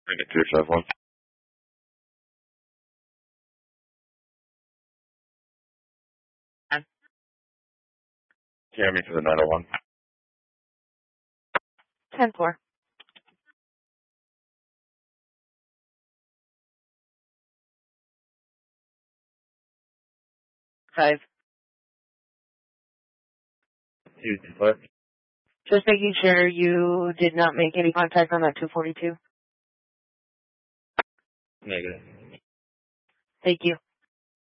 Bring it 351. Hear me for the 901. 10-4. 5. Houston, what? Just making sure you did not make any contact on that 242. Negative. Thank you.